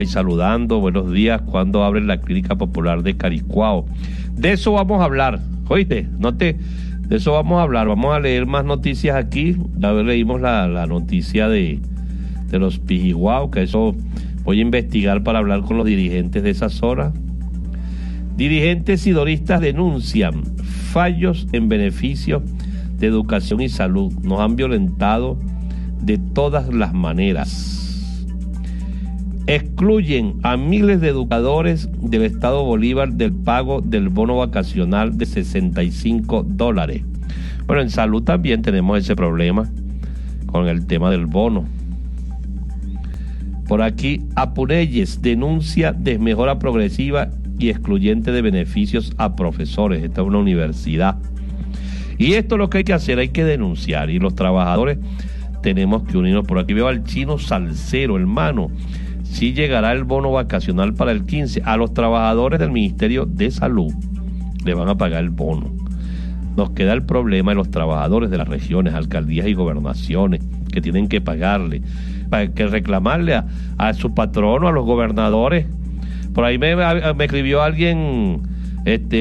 Y saludando, buenos días, cuando abren la Clínica Popular de Caricuao. De eso vamos a hablar, oíste, de eso vamos a hablar, vamos a leer más noticias aquí. Ya leímos la noticia de los Pijiguao, que eso voy a investigar para hablar con los dirigentes de esa zona. Dirigentes sidoristas denuncian fallos en beneficios de educación y salud. Nos han violentado de todas las maneras. Excluyen a miles de educadores del Estado Bolívar del pago del bono vacacional de $65. Bueno, en salud también tenemos ese problema con el tema del bono. Por aquí, Apunelles denuncia desmejora progresiva y excluyente de beneficios a profesores. Esta es una universidad. Y esto es lo que hay que hacer, hay que denunciar. Y los trabajadores tenemos que unirnos. Por aquí veo al Chino Salcero, hermano. Sí llegará el bono vacacional para el 15. A los trabajadores del Ministerio de Salud le van a pagar el bono. Nos queda el problema de los trabajadores de las regiones, alcaldías y gobernaciones, que tienen que pagarle, para que reclamarle a su patrono, a los gobernadores. Por ahí me escribió alguien,